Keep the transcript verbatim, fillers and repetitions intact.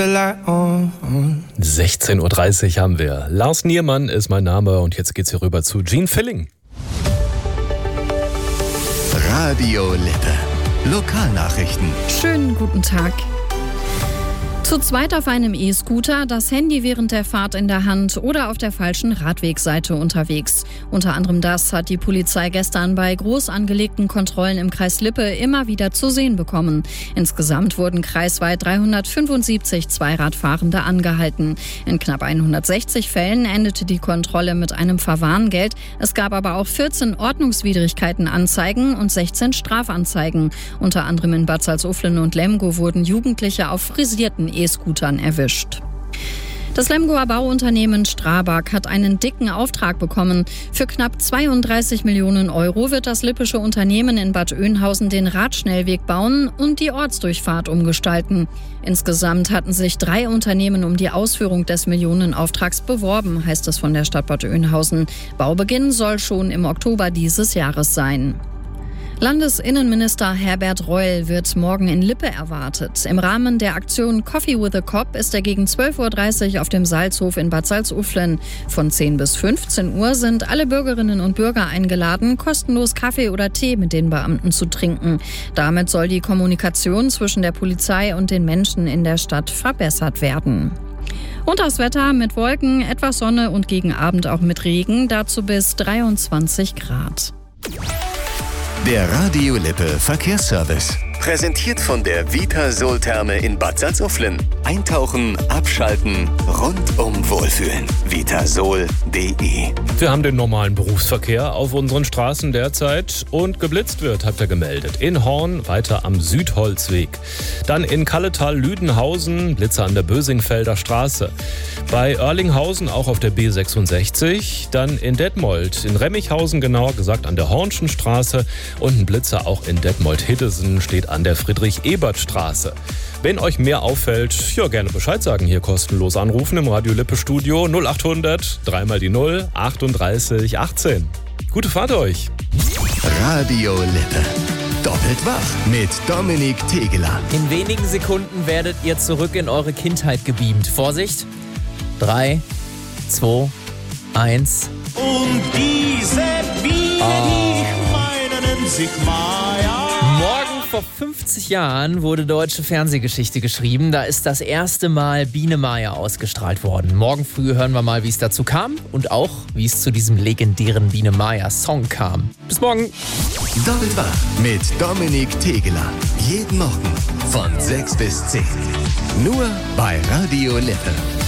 sechzehn Uhr dreißig haben wir. Lars Niermann ist mein Name und jetzt geht's hier rüber zu Gene Filling. Radio Lippe. Lokalnachrichten. Schönen guten Tag. Zu zweit auf einem E-Scooter, das Handy während der Fahrt in der Hand oder auf der falschen Radwegseite unterwegs. Unter anderem das hat die Polizei gestern bei groß angelegten Kontrollen im Kreis Lippe immer wieder zu sehen bekommen. Insgesamt wurden kreisweit dreihundertfünfundsiebzig Zweiradfahrende angehalten. In knapp hundertsechzig Fällen endete die Kontrolle mit einem Verwarngeld. Es gab aber auch vierzehn Ordnungswidrigkeitenanzeigen und sechzehn Strafanzeigen. Unter anderem in Bad Salzuflen und Lemgo wurden Jugendliche auf frisierten E-Scootern erwischt. Das Lemgoer Bauunternehmen Strabag hat einen dicken Auftrag bekommen. Für knapp zweiunddreißig Millionen Euro wird das lippische Unternehmen in Bad Oeynhausen den Radschnellweg bauen und die Ortsdurchfahrt umgestalten. Insgesamt hatten sich drei Unternehmen um die Ausführung des Millionenauftrags beworben, heißt es von der Stadt Bad Oeynhausen. Baubeginn soll schon im Oktober dieses Jahres sein. Landesinnenminister Herbert Reul wird morgen in Lippe erwartet. Im Rahmen der Aktion Coffee with a Cop ist er gegen zwölf Uhr dreißig auf dem Salzhof in Bad Salzuflen. Von zehn bis fünfzehn Uhr sind alle Bürgerinnen und Bürger eingeladen, kostenlos Kaffee oder Tee mit den Beamten zu trinken. Damit soll die Kommunikation zwischen der Polizei und den Menschen in der Stadt verbessert werden. Und das Wetter mit Wolken, etwas Sonne und gegen Abend auch mit Regen, dazu bis dreiundzwanzig Grad. Der Radio Lippe Verkehrsservice. Präsentiert von der Vitasol-Therme in Bad Salzuflen. Eintauchen, abschalten, rundum wohlfühlen. vitasol punkt de. Wir haben den normalen Berufsverkehr auf unseren Straßen derzeit und geblitzt wird, habt ihr gemeldet. In Horn weiter am Südholzweg. Dann in Kalletal-Lüdenhausen Blitzer an der Bösingfelder Straße. Bei Oerlinghausen auch auf der B sechsundsechzig. Dann in Detmold, in Remmichhausen genauer gesagt an der Hornschen Straße. Und ein Blitzer auch in Detmold-Hiddesen steht an der Friedrich-Ebert-Straße. Wenn euch mehr auffällt, ja, gerne Bescheid sagen. Hier kostenlos anrufen im Radio Lippe Studio null achthundert, dreimal die null, achtunddreißig achtzehn. Gute Fahrt euch. Radio Lippe. Doppelt wach mit Dominik Tegeler. In wenigen Sekunden werdet ihr zurück in eure Kindheit gebeamt. Vorsicht. Drei, zwei, eins. Und diese Biene, Oh. die ich meine, nennt sich Maya. Morgen vor fünfzig Jahren wurde deutsche Fernsehgeschichte geschrieben. Da ist das erste Mal Biene Maya ausgestrahlt worden. Morgen früh hören wir mal, wie es dazu kam und auch, wie es zu diesem legendären Biene Maya-Song kam. Bis morgen. Doppelt wach mit Dominik Tegeler. Jeden Morgen von sechs bis zehn. Nur bei Radio Lippe.